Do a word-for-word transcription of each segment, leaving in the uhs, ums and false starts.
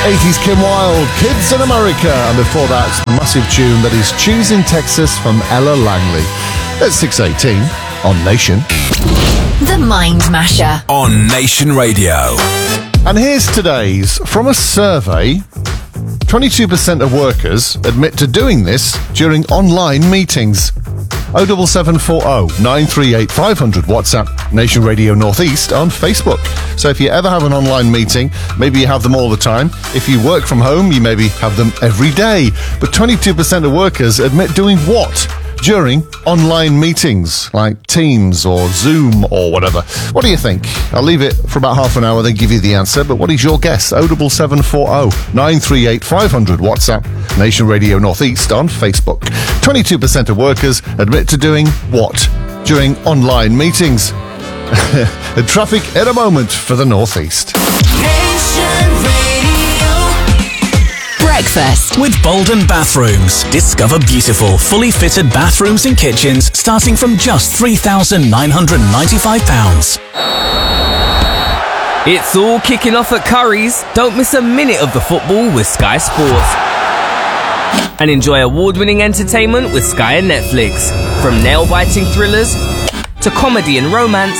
eighties Kim Wilde, Kids in America, and before that, the massive tune that is Choosing Texas from Ella Langley. At six eighteen on Nation. The Mind Masher on Nation Radio. And here's today's. From a survey, twenty-two percent of workers admit to doing this during online meetings. oh seven seven four oh nine three eight five hundred WhatsApp Nation Radio Northeast on Facebook. So if you ever have an online meeting, maybe you have them all the time. If you work from home, you maybe have them every day. But twenty-two percent of workers admit doing what during online meetings, like Teams or Zoom or whatever? What do you think? I'll leave it for about half an hour, then give you the answer. But what is your guess? oh seven seven four oh nine three eight five hundred WhatsApp Nation Radio Northeast on Facebook. twenty-two percent of workers admit to doing what during online meetings? Traffic in a moment for the Northeast. Breakfast with Bolden Bathrooms. Discover beautiful, fully fitted bathrooms and kitchens starting from just three thousand nine hundred ninety-five pounds. It's all kicking off at Curry's. Don't miss a minute of the football with Sky Sports. And enjoy award-winning entertainment with Sky and Netflix. From nail-biting thrillers to comedy and romance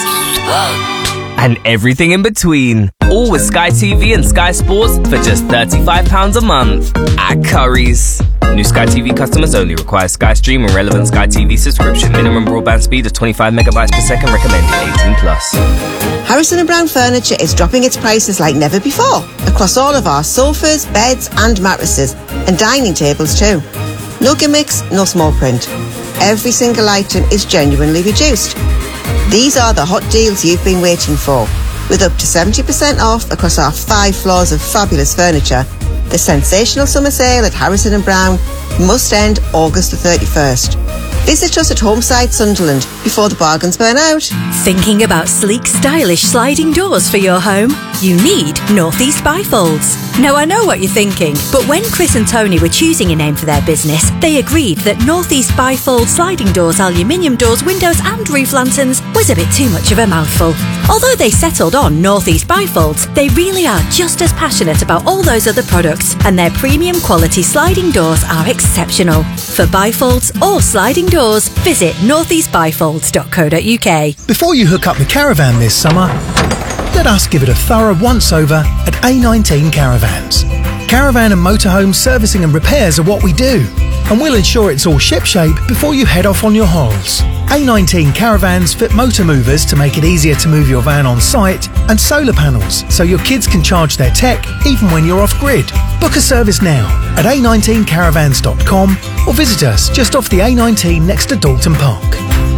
and everything in between. All with Sky T V and Sky Sports for just thirty-five pounds a month at Curry's. New Sky T V customers only. Require Sky Stream and relevant Sky T V subscription. Minimum broadband speed of twenty-five megabytes per second. Recommended eighteen plus. Harrison and Brown Furniture is dropping its prices like never before across all of our sofas, beds and mattresses, and dining tables too. No gimmicks, no small print. Every single item is genuinely reduced. These are the hot deals you've been waiting for. With up to seventy percent off across our five floors of fabulous furniture, the sensational summer sale at Harrison and Brown must end August the thirty-first. Visit us at Homeside Sunderland before the bargains burn out. Thinking about sleek, stylish sliding doors for your home? You need Northeast Bifolds. Now, I know what you're thinking, but when Chris and Tony were choosing a name for their business, they agreed that Northeast Bifold sliding doors, aluminium doors, windows and roof lanterns was a bit too much of a mouthful. Although they settled on Northeast Bifolds, they really are just as passionate about all those other products, and their premium quality sliding doors are exceptional. For bifolds or sliding doors, visit northeast bifolds dot co dot uk. Before you hook up the caravan this summer, let us give it a thorough once-over at A nineteen Caravans. Caravan and motorhome servicing and repairs are what we do, and we'll ensure it's all shipshape before you head off on your holes. A nineteen Caravans fit motor movers to make it easier to move your van on site, and solar panels so your kids can charge their tech even when you're off-grid. Book a service now at a nineteen caravans dot com or visit us just off the A nineteen next to Dalton Park.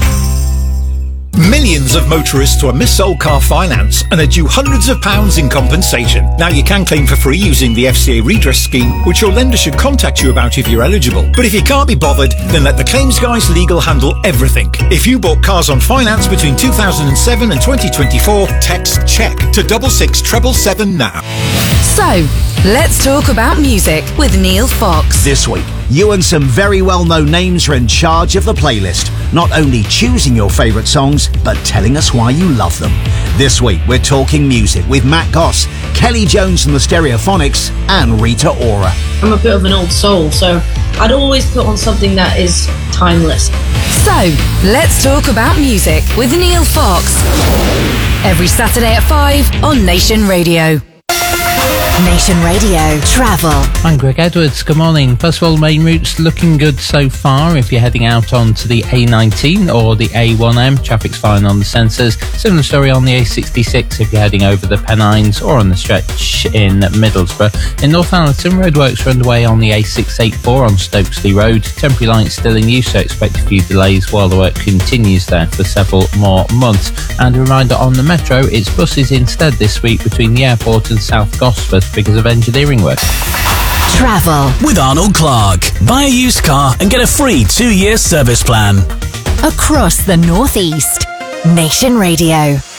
Millions of motorists were mis-sold car finance and are due hundreds of pounds in compensation. Now you can claim for free using the F C A redress scheme, which your lender should contact you about if you're eligible. But if you can't be bothered, then let the Claims Guys Legal handle everything. If you bought cars on finance between two thousand seven and twenty twenty-four, text CHECK to double six treble seven now. So, let's talk about music with Neil Fox. This week, you and some very well-known names are in charge of the playlist, not only choosing your favourite songs, but telling us why you love them. This week, we're talking music with Matt Goss, Kelly Jones and the Stereophonics, and Rita Ora. I'm a bit of an old soul, so I'd always put on something that is timeless. So, let's talk about music with Neil Fox. Every Saturday at five on Nation Radio. Nation Radio Travel. I'm Greg Edwards. Good morning. First of all, main routes looking good so far. If you're heading out onto the A nineteen or the A one M, traffic's fine on the sensors. Similar story on the A sixty-six if you're heading over the Pennines or on the stretch in Middlesbrough. In Northallerton, roadworks are underway on the A six eighty-four on Stokesley Road. Temporary lights still in use, so expect a few delays while the work continues there for several more months. And a reminder on the Metro, it's buses instead this week between the airport and South Gosford because of engineering work. Travel with Arnold Clark. Buy a used car and get a free two-year service plan. Across the Northeast. Nation Radio.